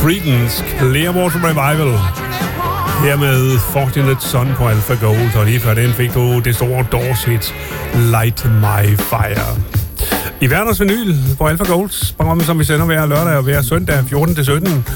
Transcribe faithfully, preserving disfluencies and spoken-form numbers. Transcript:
Creedence Clearwater Revival. Her med Fortunate Son på Alpha Gold, og lige før den fik du det store Doors-hit Light My Fire. I Hverders Vinyl på Alpha Golds, programmet som vi sender hver lørdag og hver søndag fjorten til sytten.